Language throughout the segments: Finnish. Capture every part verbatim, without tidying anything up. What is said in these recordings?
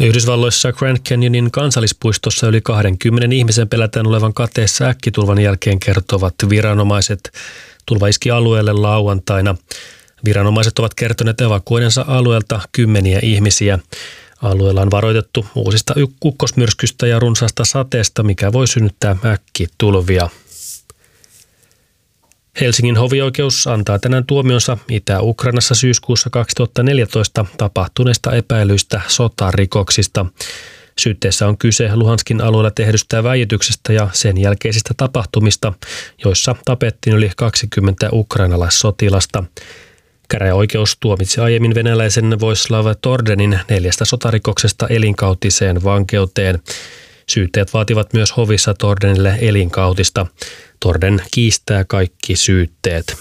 Yhdysvalloissa Grand Canyonin kansallispuistossa yli kaksikymmentä ihmisen pelätään olevan kateessa äkkitulvan jälkeen, kertovat viranomaiset. Tulva iski alueelle lauantaina. Viranomaiset ovat kertoneet evakuoidensa alueelta kymmeniä ihmisiä. Alueella on varoitettu uusista ukkosmyrskystä ja runsaasta sateesta, mikä voi synnyttää äkkitulvia. Helsingin hovioikeus antaa tänään tuomionsa Itä-Ukrainassa syyskuussa kaksituhattaneljätoista tapahtuneista epäilyistä sotarikoksista. Syytteessä on kyse Luhanskin alueella tehdystä väijytyksestä ja sen jälkeisistä tapahtumista, joissa tapettiin yli kaksikymmentä ukrainalaissotilasta. Käräjäoikeus tuomitsi aiemmin venäläisen Vojislav Tordenin neljästä sotarikoksesta elinkautiseen vankeuteen. Syytteet vaativat myös hovissa Tordenille elinkautista. Torden kiistää kaikki syytteet.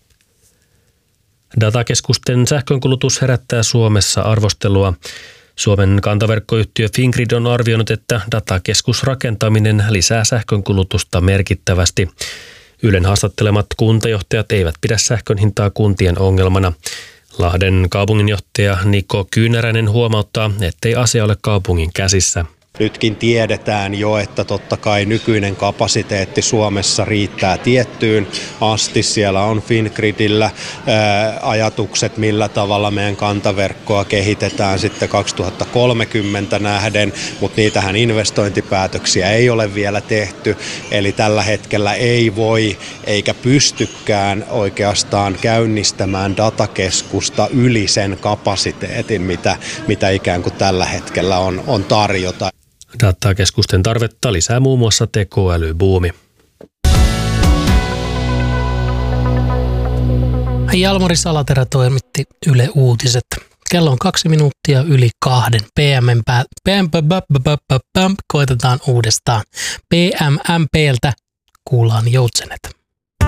Datakeskusten sähkönkulutus herättää Suomessa arvostelua. Suomen kantaverkkoyhtiö Fingrid on arvioinut, että datakeskusrakentaminen lisää sähkönkulutusta merkittävästi. Ylen haastattelemat kuntajohtajat eivät pidä sähkön hintaa kuntien ongelmana. Lahden kaupunginjohtaja Niko Kyynäräinen huomauttaa, ettei asia ole kaupungin käsissä. Nytkin tiedetään jo, että totta kai nykyinen kapasiteetti Suomessa riittää tiettyyn asti. Siellä on Fingridillä ää, ajatukset, millä tavalla meidän kantaverkkoa kehitetään sitten kaksituhattakolmekymmentä nähden, mutta niitähän investointipäätöksiä ei ole vielä tehty. Eli tällä hetkellä ei voi eikä pystykään oikeastaan käynnistämään datakeskusta yli sen kapasiteetin, mitä, mitä ikään kuin tällä hetkellä on, on tarjota. Datakeskusten tarvetta lisää muun muassa tekoälybuumi. Jalmari Salaterä toimitti Yle Uutiset. Kello on kaksi minuuttia yli kahden. P M pää, P M, koitetaan uudestaan. P M M P:ltä kuullaan Joutsenet.